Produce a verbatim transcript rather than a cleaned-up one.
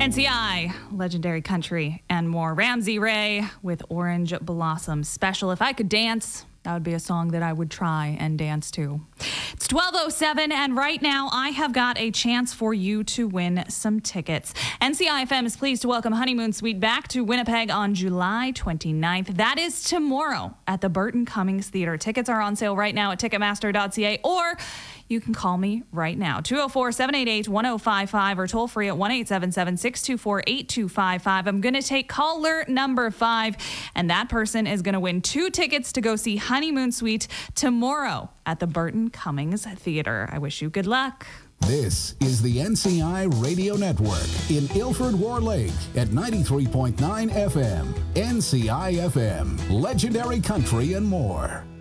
N C I, Legendary Country, and more. Ramsey Ray with Orange Blossom Special. If I could dance, that would be a song that I would try and dance to. It's twelve oh seven, and right now I have got a chance for you to win some tickets. N C I F M is pleased to welcome Honeymoon Suite back to Winnipeg on July twenty-ninth. That is tomorrow at the Burton Cummings Theatre. Tickets are on sale right now at ticketmaster dot c a, or you can call me right now, two oh four, seven eight eight, one oh five five, or toll free at one eight seven seven, six two four, eight two five five. I'm going to take caller number five, and that person is going to win two tickets to go see Honeymoon Suite tomorrow at the Burton Cummings Theatre. I wish you good luck. This is the N C I Radio Network in Ilford War Lake at ninety-three point nine F M. N C I F M, Legendary Country and more.